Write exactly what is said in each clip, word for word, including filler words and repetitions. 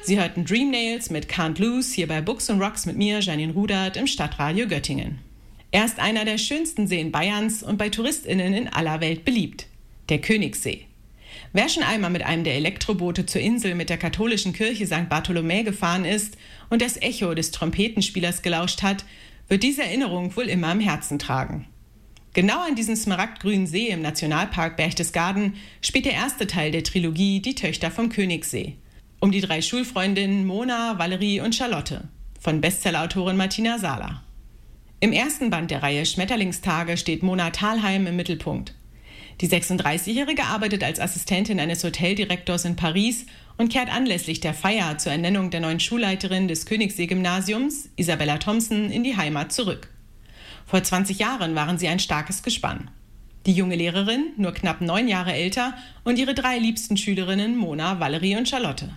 Sie hörten Dream Nails mit Can't Lose hier bei Books and Rocks mit mir, Janine Rudert, im Stadtradio Göttingen. Er ist einer der schönsten Seen Bayerns und bei TouristInnen in aller Welt beliebt. Der Königssee. Wer schon einmal mit einem der Elektroboote zur Insel mit der katholischen Kirche Sankt Bartholomä gefahren ist und das Echo des Trompetenspielers gelauscht hat, wird diese Erinnerung wohl immer im Herzen tragen. Genau an diesem smaragdgrünen See im Nationalpark Berchtesgaden spielt der erste Teil der Trilogie Die Töchter vom Königssee. Um die drei Schulfreundinnen Mona, Valerie und Charlotte von Bestsellerautorin Martina Sala. Im ersten Band der Reihe Schmetterlingstage steht Mona Thalheim im Mittelpunkt. Die sechsunddreißigjährige arbeitet als Assistentin eines Hoteldirektors in Paris und kehrt anlässlich der Feier zur Ernennung der neuen Schulleiterin des Königssee-Gymnasiums, Isabella Thompson, in die Heimat zurück. Vor zwanzig Jahren waren sie ein starkes Gespann. Die junge Lehrerin, nur knapp neun Jahre älter, und ihre drei liebsten Schülerinnen Mona, Valerie und Charlotte.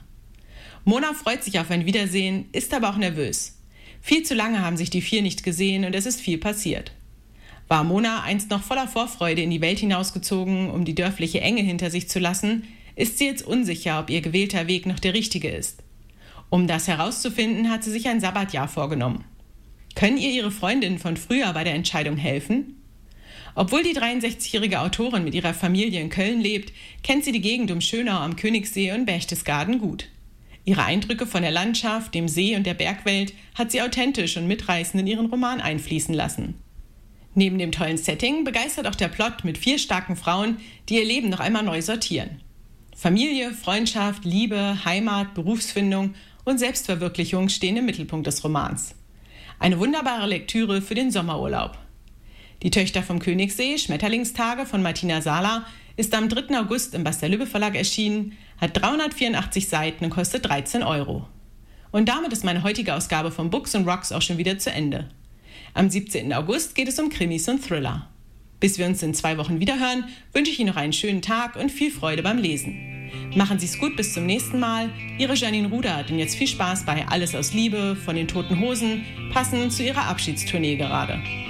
Mona freut sich auf ein Wiedersehen, ist aber auch nervös. Viel zu lange haben sich die vier nicht gesehen und es ist viel passiert. War Mona einst noch voller Vorfreude in die Welt hinausgezogen, um die dörfliche Enge hinter sich zu lassen, ist sie jetzt unsicher, ob ihr gewählter Weg noch der richtige ist. Um das herauszufinden, hat sie sich ein Sabbatjahr vorgenommen. Können ihr ihre Freundinnen von früher bei der Entscheidung helfen? Obwohl die dreiundsechzigjährige Autorin mit ihrer Familie in Köln lebt, kennt sie die Gegend um Schönau am Königssee und Berchtesgaden gut. Ihre Eindrücke von der Landschaft, dem See und der Bergwelt hat sie authentisch und mitreißend in ihren Roman einfließen lassen. Neben dem tollen Setting begeistert auch der Plot mit vier starken Frauen, die ihr Leben noch einmal neu sortieren. Familie, Freundschaft, Liebe, Heimat, Berufsfindung und Selbstverwirklichung stehen im Mittelpunkt des Romans. Eine wunderbare Lektüre für den Sommerurlaub. Die Töchter vom Königssee, Schmetterlingstage von Martina Sala, ist am dritten August im Baster-Lübbe Verlag erschienen, hat dreihundertvierundachtzig Seiten und kostet dreizehn Euro. Und damit ist meine heutige Ausgabe von Books and Rocks auch schon wieder zu Ende. Am siebzehnten August geht es um Krimis und Thriller. Bis wir uns in zwei Wochen wiederhören, wünsche ich Ihnen noch einen schönen Tag und viel Freude beim Lesen. Machen Sie es gut, bis zum nächsten Mal. Ihre Janine Rudert und jetzt viel Spaß bei Alles aus Liebe von den Toten Hosen, passend zu ihrer Abschiedstournee gerade.